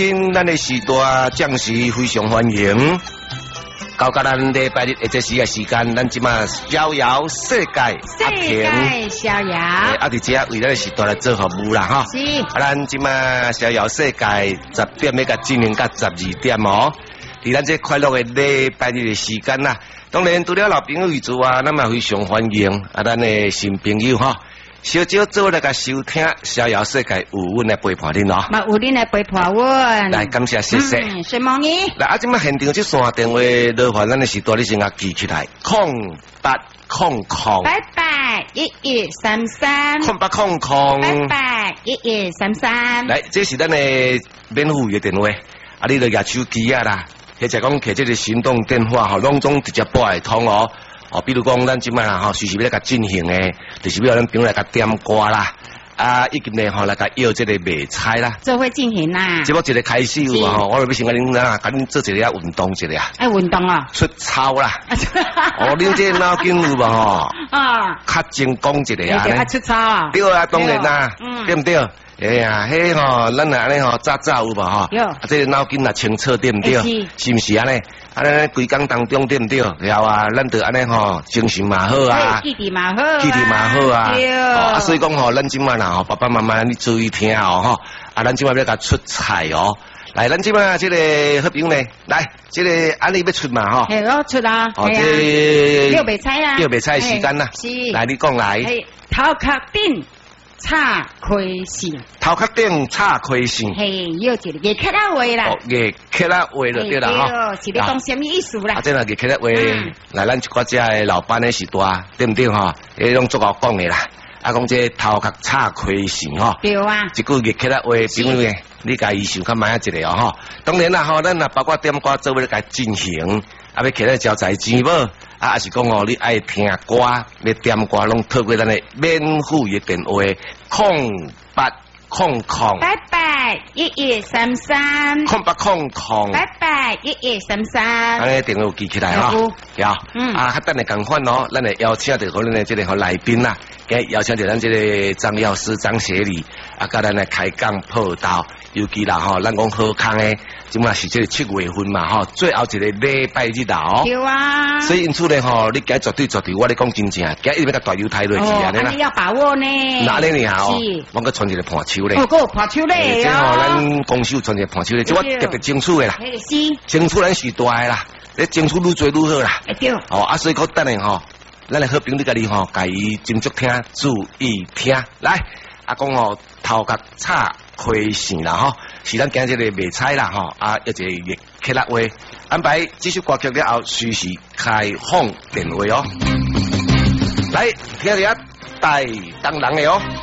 今咱的时代将士非常欢迎，到甲咱礼拜日的这时的时间，咱即马逍遥世界逍遥， 伫遮为咱的时代来做服务啦哈。 是， 咱即马逍遥世界10点要甲进行到12点哦。伫咱这快乐的礼拜日的时间啦，当然除了老朋友为主啊，咱嘛非常欢迎咱的新朋友哈。小少做来甲收听逍遥世界有阮来陪伴恁咯， 嘛有恁来陪伴阮， 来感谢谢谢， 谢梦姨。 来即马现场这线电话劳烦咱的时代，你先甲记起来，0800881133 881133， 来，这是咱的免付费的电话，你就拿手机啊啦，或者讲摕这个行动电话吼，拢总直接拨会通哦。哦，比如讲，咱即摆啦吼，随时要来甲进行诶，就是要咱朋友来甲点歌啦，以及呢吼来甲要这个卖菜啦， 做伙进行啦。 节目一个开始有嘛吼，我要先甲恁甲恁做一个运动一个啊。 运动啊， 出操啦。哦，恁这脑筋有嘛吼？ 啊， 较精讲一个啊。 出操啊？ 对啊，当然啦，对不对？哎呀，迄吼，咱安尼吼，早有嘛吼，这脑筋也清楚对不对？是不是安尼？安尼规工当中对不对？然后啊，咱就安尼吼，精神嘛好啊， 记忆嘛好啊，对。所以讲吼，咱今晚啦吼，爸爸妈妈你注意听哦吼，咱今晚要甲出菜哦。来，咱今晚这个好朋友呢，来，这个安尼要出嘛吼？ 我出啊。 哦，这要卖菜啊， 要卖菜时间啦。 是。 来，你讲来。 头壳顶。插开线， 头壳顶插开线， 嘿，要一个月克拉话啦， 月克拉话就对啦哈， 是咧讲什么意思啦？ 这个月克拉话，来咱一个只的老板的时代，对不对哈？迄种足够讲的啦，讲这头壳插开线哈， 对啊， 一句月克拉话，朋友呢，你家意想较买一个哦哈。当然啦哈，咱也包括点歌做伙来进行，要摕来交财钱无？还是讲哦，你爱听歌，要点歌，拢透过咱的免付费电话 08001133 08001133，安尼电话记起来哈，有，较等下共款哦，咱来邀请到可能呢，这个来宾啦，邀请到咱这个张药师张协理，甲咱来开讲报道，尤其啦吼，咱讲好康诶，即嘛是这个7月份嘛吼，最后一个礼拜日啦哦， 对啊， 所以因此呢吼，你今绝对，我咧讲真正，今一定要甲大油抬落去啊， 你要把握呢， 哪里呢吼？我佮传一个盘手咧， 个盘手咧， 即吼咱公司有传一个盘手咧，即我特别争取的啦，争取咱时代啦，你争取愈多愈好啦， 对， 所以讲等下吼。咱来好朋友你家己吼，家己斟酌听，注意听。来，讲吼头壳插开线啦吼，是咱今日个卖菜啦吼，一个月克拉话安排这首歌曲了后，随时开放电话哦。来，听一下大当人的哦。